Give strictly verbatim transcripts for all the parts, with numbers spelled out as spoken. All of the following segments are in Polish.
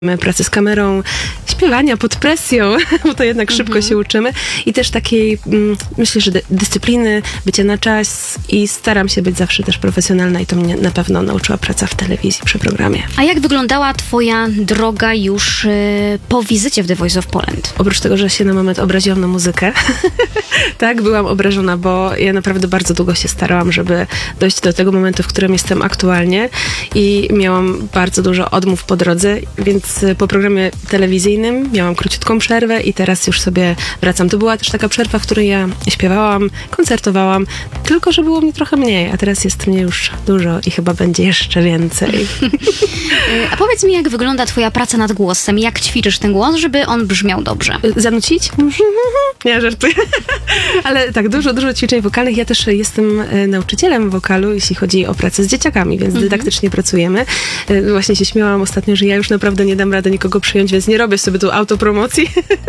pracy z kamerą, śpiewania pod presją, bo to jednak szybko Mhm. się uczymy i też takiej, mm, myślę, że dy- dyscypliny, bycia na czas i staram się być zawsze też profesjonalna i to mnie na pewno nauczyła praca w telewizji przy programie. A jak wyglądała twoja droga już y, po wizycie w The Voice of Poland? Oprócz tego, że się na moment obraziłam na muzykę, tak, byłam obrażona, bo ja naprawdę bardzo długo się starałam, żeby dojść do tego momentu, w którym jestem aktualnie i miałam bardzo dużo odmów po drodze, więc po programie telewizyjnym miałam króciutką przerwę i teraz już sobie wracam. To była też taka przerwa, w której ja śpiewałam, koncertowałam, tylko że było mnie trochę mniej, a teraz jest mnie już dużo i chyba będzie jeszcze więcej. Y, a powiedz mi, jak wygląda twoja praca nad głosem? Jak ćwiczysz ten głos, żeby on brzmiał dobrze? Zanucić? Nie, żartuję. Ale tak, dużo, dużo ćwiczeń wokalnych. Ja też jestem e, nauczycielem wokalu, jeśli chodzi o pracę z dzieciakami, więc Mhm. dydaktycznie pracujemy. E, Właśnie się śmiałam ostatnio, że ja już naprawdę nie dam rady nikogo przyjąć, więc nie robię sobie tu autopromocji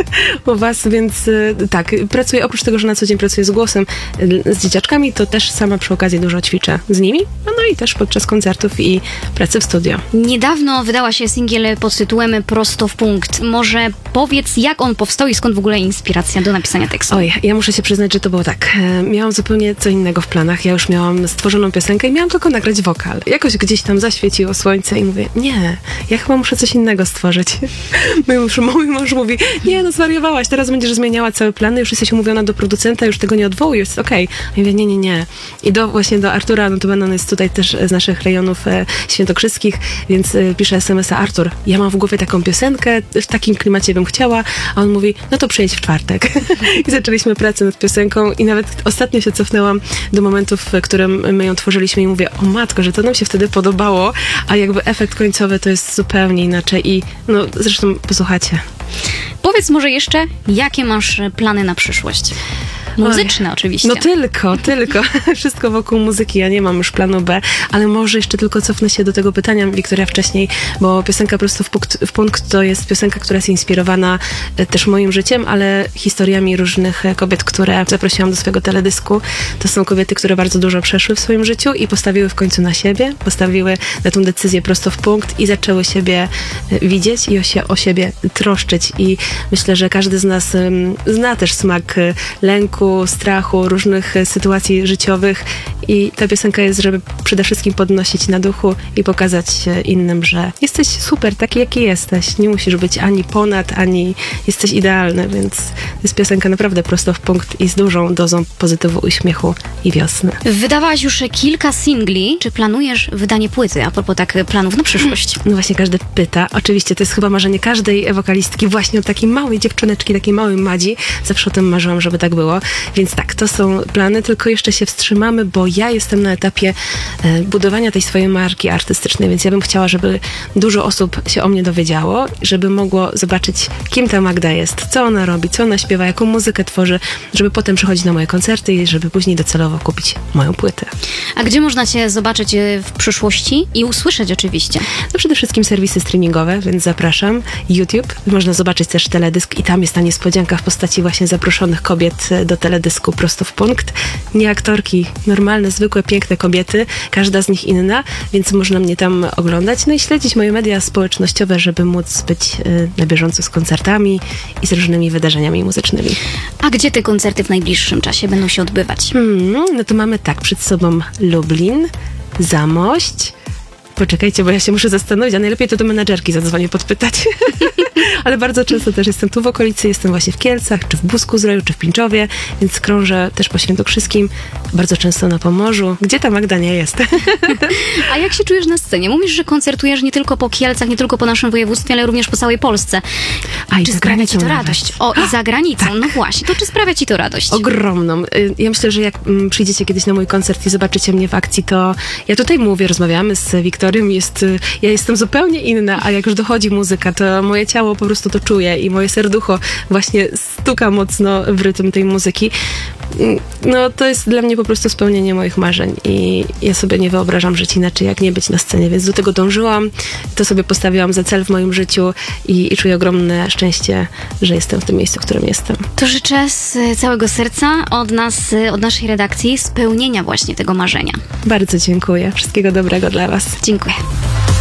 u was, więc e, tak, pracuję, oprócz tego, że na co dzień pracuję z głosem, e, z dzieciaczkami, to też sama przy okazji dużo ćwiczę z nimi, no, no i też podczas koncertów i pracy w studio. Niedawno wydała się singiel pod tytułem Prosto w punkt. Może powiedz, jak on powstał i skąd w ogóle inspiracja do napisania tekstu? Oj, ja muszę się przyznać, że to było tak. E, Miałam zupełnie co innego w planach. Ja już miałam stworzoną piosenkę i miałam tylko nagrać wokal. Jakoś gdzieś tam zaświeciło słońce i mówię, nie, ja chyba muszę coś innego stworzyć. Mój mąż, mój mąż mówi, nie no zwariowałaś, teraz będziesz zmieniała całe plany, już jesteś umówiona do producenta, już tego nie odwołuj, jest okej. Okay. Ja mówię, nie, nie, nie. I do, właśnie do Artura, no to on jest tutaj też z naszych rejonów e, świętokrzyskich, więc e, pisze es em es a, Artur, ja mam w głowie taką piosenkę, w takim klimacie bym chciała, a on mówi, no to przyjedź w czwartek. I zaczęliśmy pracę nad piosenką i nawet ostatnio się cofnęłam do momentów, w którym my ją tworzyliśmy i mówię, o matko, że to nam się wtedy podobało, a jakby efekt końcowy to jest zupełnie inaczej i no zresztą posłuchacie. Powiedz może jeszcze, jakie masz plany na przyszłość? Muzyczne Oj, oczywiście. No tylko, tylko. Wszystko wokół muzyki. Ja nie mam już planu B, ale może jeszcze tylko cofnę się do tego pytania Wiktoria wcześniej, bo piosenka Prosto w punkt, w punkt to jest piosenka, która jest inspirowana e, też moim życiem, ale historiami różnych e, kobiet, które zaprosiłam do swojego teledysku. To są kobiety, które bardzo dużo przeszły w swoim życiu i postawiły w końcu na siebie, postawiły na tą decyzję prosto w punkt i zaczęły siebie e, widzieć i o, się, o siebie troszczyć. I myślę, że każdy z nas em, zna też smak e, lęku, strachu, różnych sytuacji życiowych i ta piosenka jest, żeby przede wszystkim podnosić na duchu i pokazać innym, że jesteś super, taki jaki jesteś. Nie musisz być ani ponad, ani jesteś idealny, więc to jest piosenka naprawdę prosto w punkt i z dużą dozą pozytywu, uśmiechu i wiosny. Wydawałaś już kilka singli. Czy planujesz wydanie płyty? A propos tak planów na przyszłość. No właśnie każdy pyta. Oczywiście to jest chyba marzenie każdej wokalistki właśnie od takiej małej dziewczyneczki, takiej małej Madzi. Zawsze o tym marzyłam, żeby tak było. Więc tak, to są plany, tylko jeszcze się wstrzymamy, bo ja jestem na etapie e, budowania tej swojej marki artystycznej, więc ja bym chciała, żeby dużo osób się o mnie dowiedziało, żeby mogło zobaczyć, kim ta Magda jest, co ona robi, co ona śpiewa, jaką muzykę tworzy, żeby potem przychodzić na moje koncerty i żeby później docelowo kupić moją płytę. A gdzie można cię zobaczyć y, w przyszłości i usłyszeć oczywiście? No przede wszystkim serwisy streamingowe, więc zapraszam. YouTube, można zobaczyć też teledysk i tam jest ta niespodzianka w postaci właśnie zaproszonych kobiet do teledysku Prosto w punkt. Nie aktorki, normalne, zwykłe, piękne kobiety, każda z nich inna, więc można mnie tam oglądać, no i śledzić moje media społecznościowe, żeby móc być y, na bieżąco z koncertami i z różnymi wydarzeniami muzycznymi. A gdzie te koncerty w najbliższym czasie będą się odbywać? Hmm, no to mamy tak, przed sobą Lublin, Zamość. Poczekajcie, bo ja się muszę zastanowić, a najlepiej to do menadżerki zadzwonię podpytać. Ale bardzo często też jestem tu w okolicy, jestem właśnie w Kielcach, czy w Busku-Zdroju, czy w Pińczowie, więc krążę też po Świętokrzyskim, bardzo często na Pomorzu. Gdzie ta Magda nie jest? A jak się czujesz na scenie? Mówisz, że koncertujesz nie tylko po Kielcach, nie tylko po naszym województwie, ale również po całej Polsce. A, i Czy za sprawia ci to granicą radość? nawet. O, i za granicą, no właśnie. To czy sprawia ci to radość? Ogromną. Y, Ja myślę, że jak mm, przyjdziecie kiedyś na mój koncert i zobaczycie mnie w akcji, to ja tutaj mówię, rozmawiamy z Wiktorią, jest, y, ja jestem zupełnie inna, a jak już dochodzi muzyka, to moje ciało po prostu to czuje i moje serducho właśnie stuka mocno w rytm tej muzyki. Mm, No to jest dla mnie po prostu spełnienie moich marzeń i ja sobie nie wyobrażam żyć inaczej, jak nie być na scenie, więc do tego dążyłam, to sobie postawiłam za cel w moim życiu i, i czuję ogromne szczęście, że jestem w tym miejscu, w którym jestem. To życzę z całego serca od nas, od naszej redakcji spełnienia właśnie tego marzenia. Bardzo dziękuję. Wszystkiego dobrego dla was. Dziękuję.